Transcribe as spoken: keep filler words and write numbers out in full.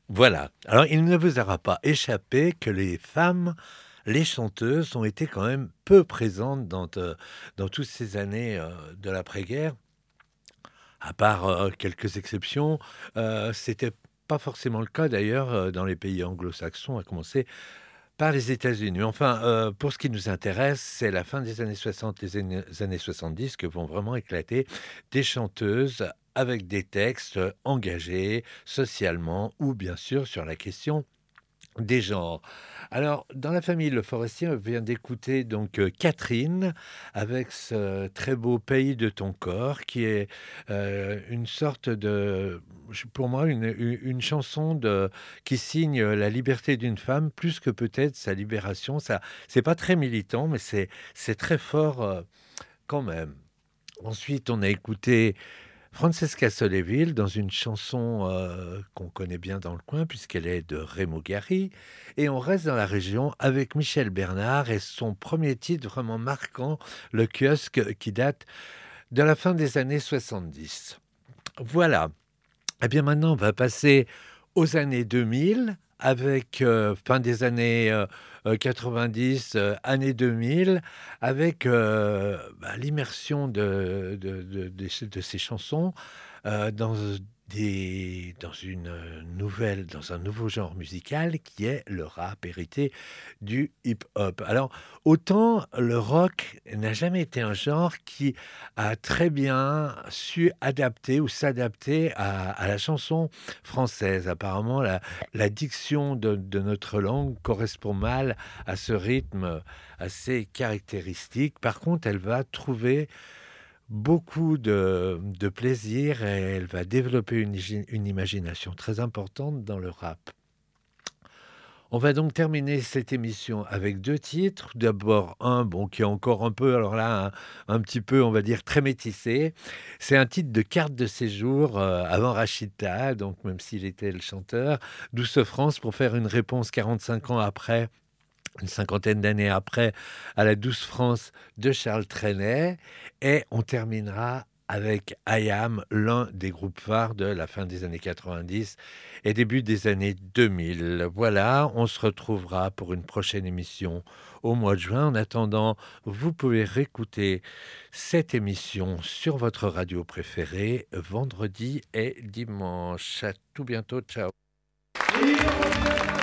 Voilà. Alors, il ne vous aura pas échappé que les femmes, les chanteuses, ont été quand même peu présentes dans de dans toutes ces années, heu, de l'après-guerre. À part, heu, quelques exceptions, heu, c'était pas forcément le cas d'ailleurs, heu, dans les pays anglo-saxons, à commencer par les États-Unis. Enfin, heu, pour ce qui nous intéresse, c'est la fin des années soixante, les années années soixante-dix que vont vraiment éclater des chanteuses avec des textes, heu, engagés socialement ou bien sûr sur la question des genres. Alors, dans la famille Le Forestier, on vient d'écouter donc heu, Catherine avec ce très beau Pays de ton corps qui est, heu, une sorte de j pour moi une u une chanson de qui signe, la liberté d'une femme plus que peut-être sa libération. Ça c'est pas très militant, mais c'est c'est très fort, heu, quand même. Ensuite, on a écouté Francesca Solleville dans une chanson, heu, qu'on connaît bien dans le coin puisqu'elle est de Remo Gary et on reste dans la région avec Michel Bernard et son premier titre vraiment marquant, Le Kiosque, qui date de la fin des années soixante-dix. Voilà. Et bien maintenant, on va passer aux années deux mille avec, heu, fin des années, heu heu, quatre-vingt-dix, heu, années deux mille avec, heu, bah, l'immersion de de de de ces de ces chansons, heu, dans des dans une, heu, nouvelle dans un nouveau genre musical qui est le rap, hérité du hip-hop. Alors, autant le rock n'a jamais été un genre qui a très bien su adapter ou s'adapter à à la chanson française. Apparemment, la la diction de de notre langue correspond mal à ce rythme assez caractéristique. Par contre, elle va trouver beaucoup de de plaisir et elle va développer une igi une imagination très importante dans le rap. On va donc terminer cette émission avec deux titres. D'abord un, bon, qui est encore un peu, alors là, un un petit peu, on va dire, très métissé. C'est un titre de Carte de séjour, heu, avant Rachida, donc même s'il était le chanteur. Douce France pour faire une réponse quarante-cinq ans après, une cinquantaine d'années après, à la Douce France de Charles Trenet et on terminera avec I AM, l'un des groupes phares de la fin des années quatre-vingt-dix et début des années deux mille. Voilà, on se retrouvera pour une prochaine émission au mois de juin. En attendant, vous pouvez réécouter cette émission sur votre radio préférée, vendredi et dimanche. À tout bientôt, ciao.